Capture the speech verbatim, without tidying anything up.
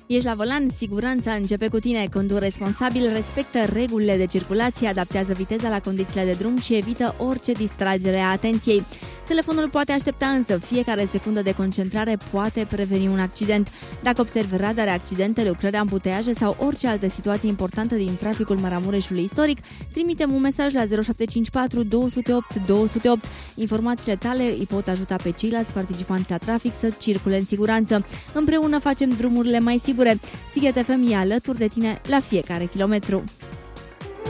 Ești la volan, siguranța începe cu tine. Conduc responsabil, respectă regulile de circulație, adaptează viteza la condițiile de drum și evită orice distragere a atenției. Telefonul poate aștepta, însă fiecare secundă de concentrare poate preveni un accident. Dacă observi radare, accidente, lucrări, ambuteiaje sau orice altă situație importantă din traficul Maramureșului istoric, trimite-mi un mesaj la zero șapte cinci patru doi zero opt doi zero opt. Informațiile tale îi pot ajuta pe ceilalți participanți la trafic să circule în siguranță. Împreună facem drumurile mai sigure. Sighet F M e alături de tine la fiecare kilometru.